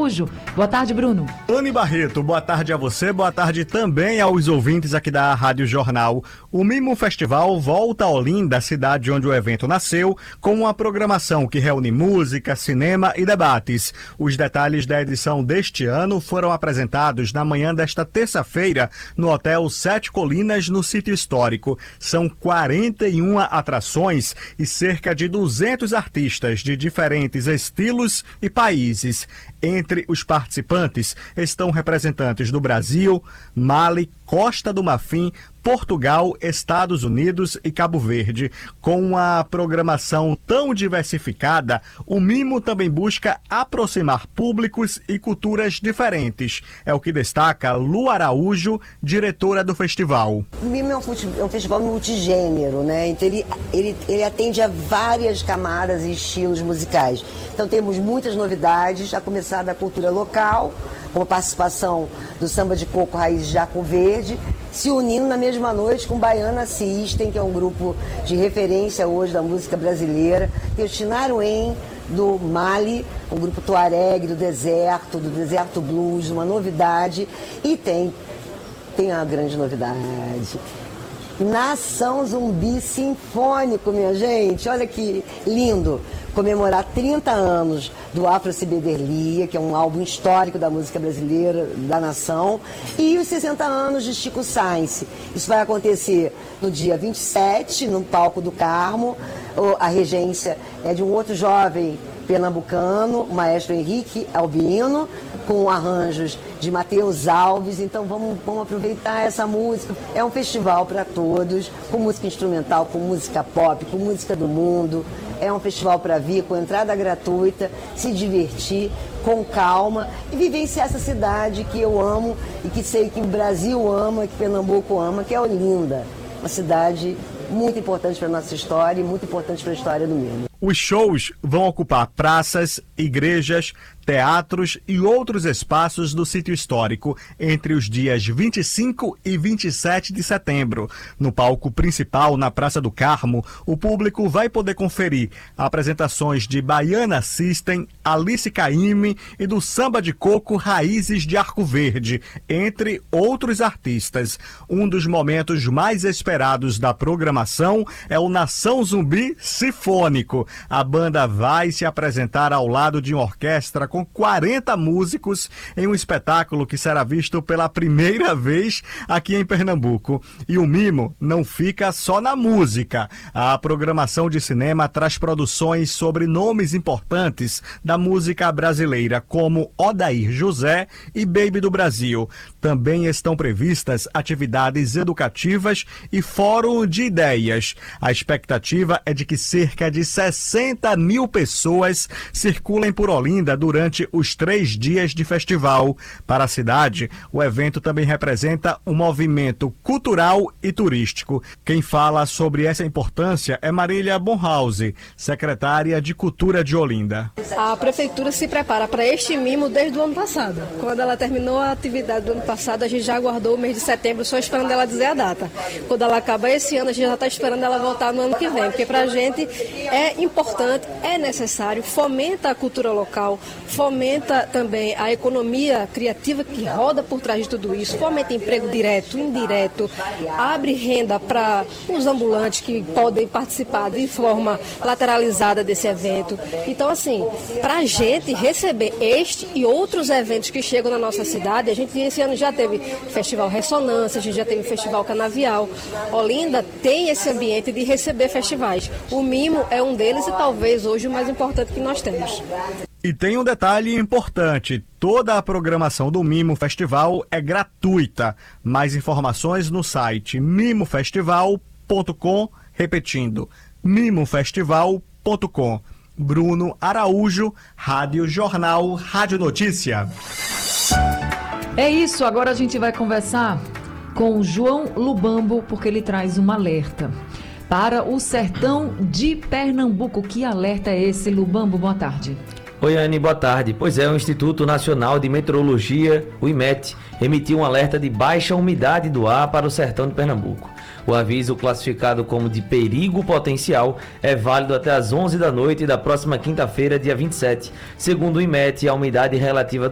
Araújo. Boa tarde, Bruno. Anne Barreto, boa tarde a você, boa tarde também aos ouvintes aqui da Rádio Jornal. O Mimo Festival volta a Olinda, cidade onde o evento nasceu, com uma programação que reúne música, cinema e debates. Os detalhes da edição deste ano foram apresentados na manhã desta terça-feira no Hotel Sete Colinas, no Sítio Histórico. São 41 atrações e cerca de 200 artistas de diferentes estilos e países. Entre os participantes estão representantes do Brasil, Mali, Costa do Marfim, Portugal, Estados Unidos e Cabo Verde. Com uma programação tão diversificada, o Mimo também busca aproximar públicos e culturas diferentes. É o que destaca Lu Araújo, diretora do festival. O Mimo é um festival multigênero, né? Então ele atende a várias camadas e estilos musicais. Então temos muitas novidades, a começar da cultura local, com a participação do Samba de Coco Raiz de Arco Verde, se unindo na mesma noite com Baiana System, que é um grupo de referência hoje da música brasileira. Tem o Chinaruém, do Mali, um grupo tuareg do deserto blues, uma novidade. E tem uma grande novidade. Nação Zumbi Sinfônico, minha gente. Olha que lindo. Comemorar 30 anos do Afro Ciberdelia, que é um álbum histórico da música brasileira, da nação, e os 60 anos de Chico Science. Isso vai acontecer no dia 27, no Palco do Carmo. A regência é de um outro jovem pernambucano, o maestro Henrique Albino, com arranjos de Matheus Alves. Então vamos aproveitar essa música. É um festival para todos, com música instrumental, com música pop, com música do mundo. É um festival para vir, com entrada gratuita, se divertir com calma e vivenciar essa cidade que eu amo e que sei que o Brasil ama, que Pernambuco ama, que é Olinda. Uma cidade muito importante para a nossa história e muito importante para a história do Mimo. Os shows vão ocupar praças, igrejas, teatros e outros espaços do sítio histórico entre os dias 25 e 27 de setembro. No palco principal, na Praça do Carmo, o público vai poder conferir apresentações de Baiana System, Alice Caymmi e do Samba de Coco Raízes de Arco Verde, entre outros artistas. Um dos momentos mais esperados da programação é o Nação Zumbi Sinfônico. A banda vai se apresentar ao lado de uma orquestra com 40 músicos em um espetáculo que será visto pela primeira vez aqui em Pernambuco. E o Mimo não fica só na música. A programação de cinema traz produções sobre nomes importantes da música brasileira, como Odair José e Baby do Brasil. Também estão previstas atividades educativas e fórum de ideias. A expectativa é de que cerca de 60 mil pessoas circulem por Olinda durante os 3 dias de festival. Para a cidade, o evento também representa um movimento cultural e turístico. Quem fala sobre essa importância é Marília Bonhouse, secretária de Cultura de Olinda. A prefeitura se prepara para este mimo desde o ano passado. Quando ela terminou a atividade do ano passado, a gente já aguardou o mês de setembro, só esperando ela dizer a data. Quando ela acaba esse ano, a gente já está esperando ela voltar no ano que vem, porque para a gente é importante, é necessário, fomenta a cultura local, fomenta também a economia criativa que roda por trás de tudo isso, fomenta emprego direto, indireto, abre renda para os ambulantes que podem participar de forma lateralizada desse evento. Então, assim, para a gente receber este e outros eventos que chegam na nossa cidade, a gente esse ano já teve Festival Ressonância, a gente já teve Festival Canavial. Olinda tem esse ambiente de receber festivais. O Mimo é um deles e talvez hoje o mais importante que nós temos. E tem um detalhe importante, toda a programação do Mimo Festival é gratuita. Mais informações no site mimofestival.com, repetindo, mimofestival.com. Bruno Araújo, Rádio Jornal, Rádio Notícia. É isso, agora a gente vai conversar com o João Lubambo, porque ele traz um alerta para o sertão de Pernambuco. Que alerta é esse, Lubambo? Boa tarde. Oi, Anne, boa tarde. Pois é, o Instituto Nacional de Meteorologia, o IMET, emitiu um alerta de baixa umidade do ar para o sertão de Pernambuco. O aviso, classificado como de perigo potencial, é válido até às 11 da noite da próxima quinta-feira, dia 27. Segundo o IMET, a umidade relativa